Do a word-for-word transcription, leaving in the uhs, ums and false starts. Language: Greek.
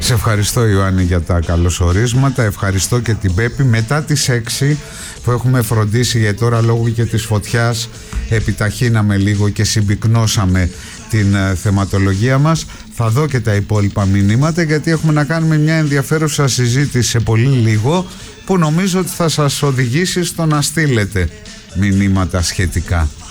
Σε ευχαριστώ Ιωάννη για τα καλωσορίσματα. Ευχαριστώ και την Πέπη. Μετά τις έξι που έχουμε φροντίσει, γιατί τώρα λόγω και της φωτιάς επιταχύναμε λίγο και συμπυκνώσαμε την uh, θεματολογία μας, θα δω και τα υπόλοιπα μηνύματα, γιατί έχουμε να κάνουμε μια ενδιαφέρουσα συζήτηση σε πολύ λίγο που νομίζω ότι θα σας οδηγήσει στο να στείλετε μηνύματα σχετικά.